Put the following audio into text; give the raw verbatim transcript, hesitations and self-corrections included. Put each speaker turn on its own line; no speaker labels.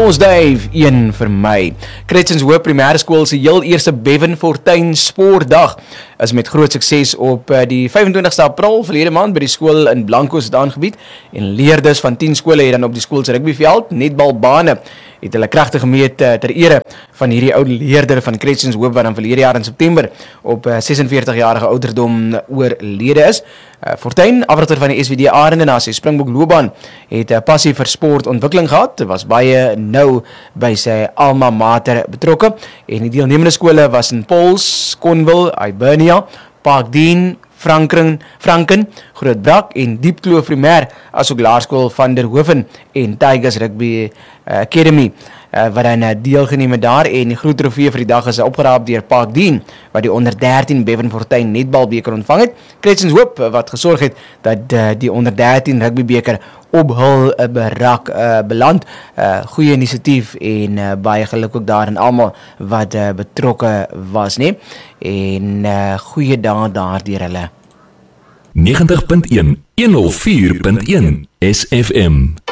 ons Dave, een vir my. Kretsens Hoop Primêre Skool se heel eerste Bevan Fortuin Sportdag is met groot sukses op die vyfentwintigste April verlede maand by die skool in Blanco se aangebied en leerders van tien skole het dan op die skool se rugbyveld, netbalbane, het hulle kragtig gemeet ter ere van hierdie ou leerder van Kretsens Hoop wat dan verlede jaar in September op sesenveertig-jarige ouderdom oorlede is. Fortuin, afrigter van die S V D Arende na sy Springbok loopbaan, het 'n passie vir sportontwikkeling gehad, was baie nou by sy alma mater betrokke en die deelnemende skole was in Pauls, Conville, Hibernia, Parkdean, Franken, Franken, Grootbrak en Diepkloof Primêr, asook Laerskool van der Hoeven en Tigers Rugby Academy, uh, wat dan uh, deelgeneem het daar, en die groot trofee vir die dag is opgeraap deur Parkdean, wat die onder dertien Bevan Fortuin netbalbeker ontvang het. Kretsens Hoop, wat gesorg het dat uh, die onder dertien rugbybeker op hul uh, berak uh, beland. Uh, goeie inisiatief en uh, baie geluk ook daar en almal wat uh, betrokke was, nee? En uh, goeie dae daar deur hulle.
negentig punt een, honderd vier punt een S F M